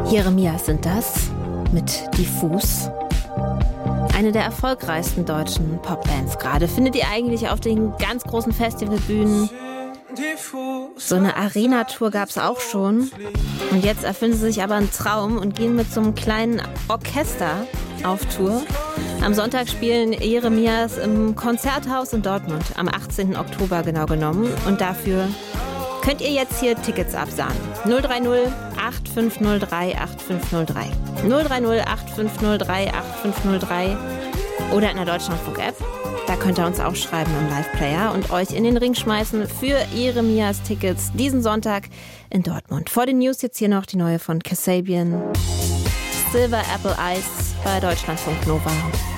Jeremias sind das mit Diffus. Eine der erfolgreichsten deutschen Popbands gerade. Findet ihr eigentlich auf den ganz großen Festivalbühnen. So eine Arena-Tour gab es auch schon. Und jetzt erfüllen sie sich aber einen Traum und gehen mit so einem kleinen Orchester auf Tour. Am Sonntag spielen Jeremias im Konzerthaus in Dortmund. Am 18. Oktober genau genommen. Und dafür könnt ihr jetzt hier Tickets absagen. 030 8503 8503. 030 8503 8503 oder in der Deutschlandfunk-App. Da könnt ihr uns auch schreiben im Live-Player und euch in den Ring schmeißen für Jeremias Tickets diesen Sonntag in Dortmund. Vor den News jetzt hier noch die neue von Kasabian. Silver Apple Ice bei Deutschlandfunk Nova.